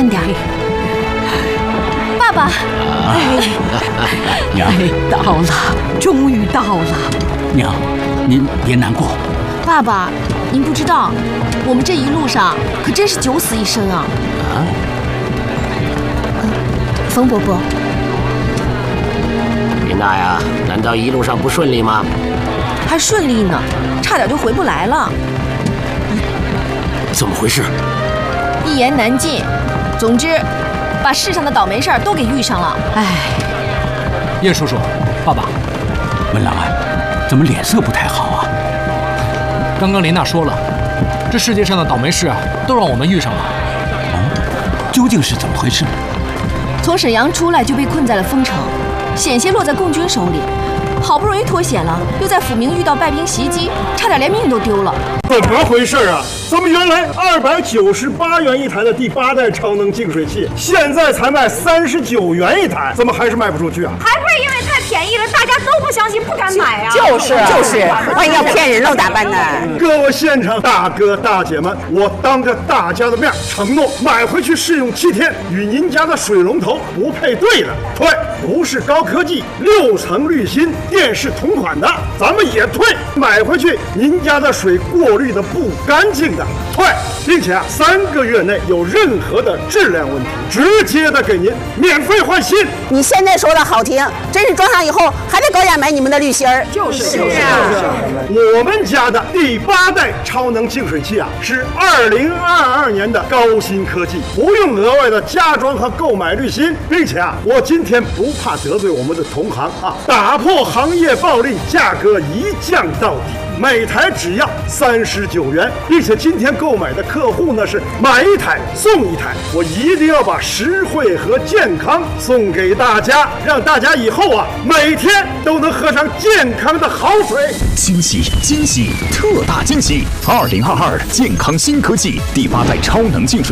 慢点。爸爸， 娘， 到了，终于到了。 娘，您别难过。 爸爸，您不知道，我们这一路上可真是九死一生啊！冯伯伯， 林大呀，难道一路上不顺利吗？ 还顺利呢，差点就回不来了。 怎么回事？ 一言难尽。总之，把世上的倒霉事儿都给遇上了。唉， 叶叔叔，爸爸， 文郎啊，怎么脸色不太好啊？ 刚刚琳娜说了，这世界上的倒霉事啊，都让我们遇上了。 究竟是怎么回事？ 从沈阳出来就被困在了丰城，险些落在共军手里。好不容易脱险了，又在抚明遇到败兵袭击，差点连命都丢了。 怎么回事啊？咱们原来298元一台的第8代超能净水器，现在才卖39元一台，怎么还是卖不出去啊？ 还不是因为太便宜了，大家都不相信，不敢买啊！ 就是，万一要骗人喽咋办呢？ 各位现场大哥大姐们，我当着大家的面承诺，买回去试用7天，与您家的水龙头不配对的退，不是高科技6层滤芯电视同款的，咱们也退。买回去您家的水过滤的不干净的退，并且3个月内有任何的质量问题，直接的给您免费换新。 你现在说的好听，真是装上以后还得高价买你们的滤芯儿。 就是我们家的第8代超能净水器啊，是2022年的高新科技，不用额外的加装和购买滤芯，并且啊，我今天不怕得罪我们的同行啊，打破行业暴利，价格一降到底。每台只要39元，并且今天购买的客户呢是买1台送1台，我一定要把实惠和健康送给大家，让大家以后啊每天都能喝上健康的好水。 惊喜惊喜，特大惊喜！2022健康新科技第8代超能净水